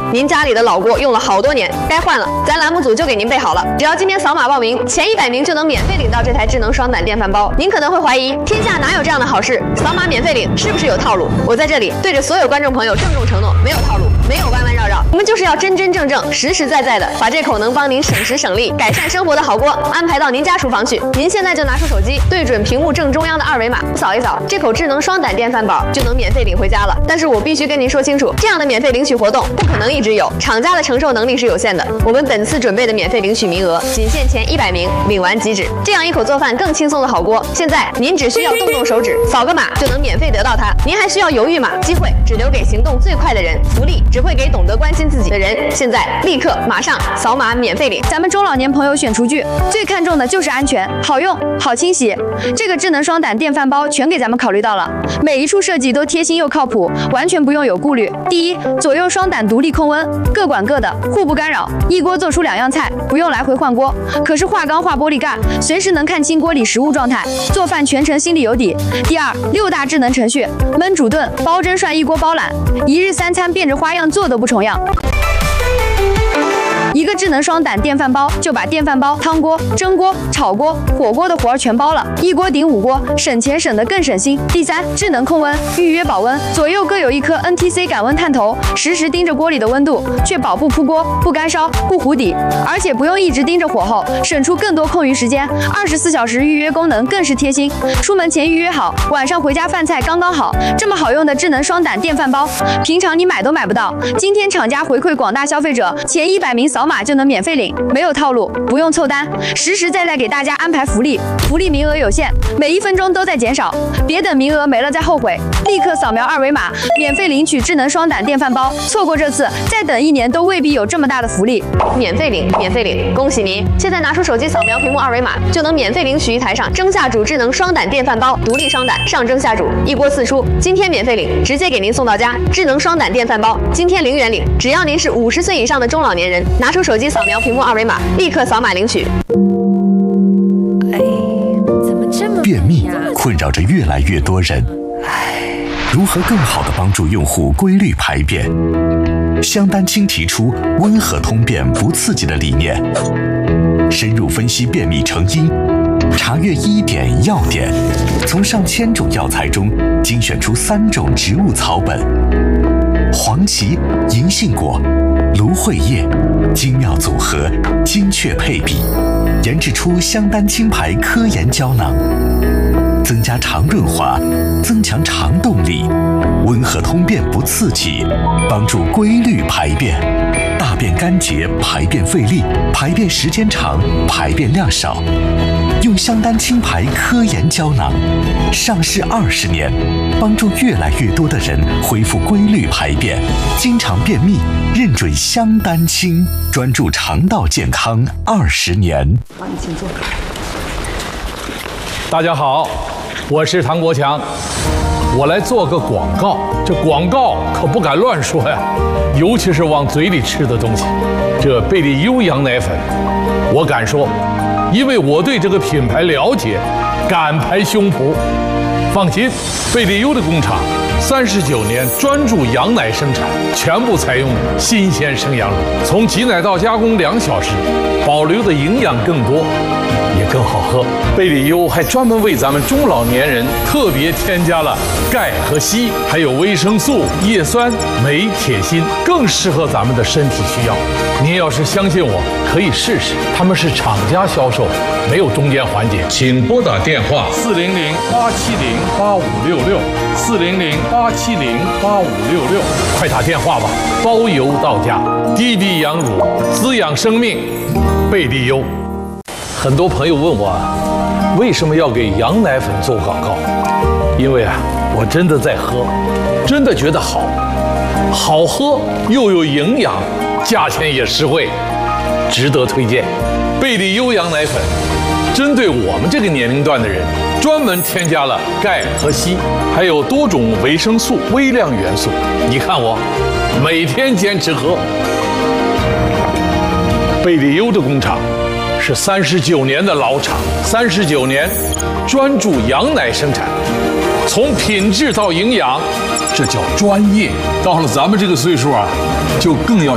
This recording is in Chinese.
您家里的老锅用了好多年，该换了，咱栏目组就给您备好了。只要今天扫码报名，前100名就能免费领到这台智能双胆电饭煲。您可能会怀疑，天下哪有这样的好事？扫码免费领是不是有套路？我在这里对着所有观众朋友郑重承诺，没有套路，没有弯弯绕绕，我们就是要真真正正、实实在在的把这口能帮您省时省力、改善生活的好锅安排到您家厨房去。您现在就拿出手机，对准屏幕正中央的2维码，扫一扫，这口智能双胆电饭煲就能免费领回家了。但是我必须跟您说清楚，这样的免费领取活动不可能一直有，厂家的承受能力是有限的。我们本次准备的免费领取名额仅限前100名，领完即止。这样一口做饭更轻松的好锅，现在您只需要动动手指，扫个码就能免费得到它。您还需要犹豫吗？机会只留给行动最快的人，福利只会给懂得关心自己的人。现在立刻马上扫码免费领。 咱们中老年朋友选厨具最看重的就是安全、好用、好清洗。这个智能双胆电饭煲全给咱们考虑到了，每一处设计都贴心又靠谱，完全不用有顾虑。第一，左右双胆独立控温，各管各的，互不干扰，一锅做出2样菜，不用来回换锅。可是化钢化玻璃盖，随时能看清锅里食物状态，做饭全程心里有底。第二，6大智能程序，焖煮炖、煲蒸涮一锅包揽，1日3餐变着花样做都不重样。一个智能双胆电饭煲就把电饭煲、汤锅、蒸锅、炒锅、火锅的活儿全包了，一锅顶5锅，省钱省得更省心。第三，智能控温，预约保温，左右各有一颗 NTC 感温探头，实时盯着锅里的温度，确保不扑锅、不干烧、不糊底，而且不用一直盯着火候，省出更多空余时间。24小时预约功能更是贴心，出门前预约好，晚上回家饭菜刚刚好。这么好用的智能双胆电饭煲，平常你买都买不到。今天厂家回馈广大消费者，前100名扫码就能免费领，没有套路，不用凑单，实实在在给大家安排福利。福利名额有限，每1分钟都在减少，别等名额没了再后悔，立刻扫描2维码，免费领取智能双胆电饭煲。错过这次，再等1年都未必有这么大的福利。 免费领，免费领，恭喜您！现在拿出手机扫描屏幕2维码，就能免费领取一台上蒸下煮智能双胆电饭煲，独立双胆，上蒸下煮，一锅4出。今天免费领，直接给您送到家。智能双胆电饭煲，今天0元领，只要您是50岁以上的中老年人，拿出手机扫描屏幕2维码，立刻扫码领取。 便秘困扰着越来越多人，如何更好地帮助用户规律排便？香丹青提出温和通便不刺激的理念，深入分析便秘成因，查阅医典药典，从上千种药材中精选出3种植物草本，黄芪、银杏果、芦荟叶，精妙组合，精确配比，研制出香丹青牌科研胶囊，增加肠润滑，增强肠动力，温和通便不刺激，帮助规律排便，大便干结，排便费力，排便时间长，排便量少。用香丹青牌科研胶囊，上市20年，帮助越来越多的人恢复规律排便，经常便秘，认准香丹青，专注肠道健康20年。 好，你请坐。 大家好，我是唐国强，我来做个广告。这广告可不敢乱说呀，尤其是往嘴里吃的东西。这贝利优羊奶粉，我敢说，因为我对这个品牌了解，敢拍胸脯。放心，贝利优的工厂39年专注羊奶生产，全部采用新鲜生羊乳，从挤奶到加工2小时，保留的营养更多，也更好喝。贝利优还专门为咱们中老年人特别添加了钙和硒，还有维生素、叶酸、镁、铁、锌，更适合咱们的身体需要。您要是相信我，可以试试。他们是厂家销售，没有中间环节。请拨打电话400-870-8566，400-870-8566，快打电话吧，包邮到家。滴滴羊乳，滋养生命，贝利优。很多朋友问我，为什么要给羊奶粉做广告？因为我真的在喝，真的觉得好喝又有营养，价钱也实惠，值得推荐。贝利优羊奶粉针对我们这个年龄段的人，专门添加了钙和硒，还有多种维生素、微量元素。你看我每天坚持喝。贝利优的工厂是39年的老厂，39年专注羊奶生产，从品质到营养，这叫专业。到了咱们这个岁数就更要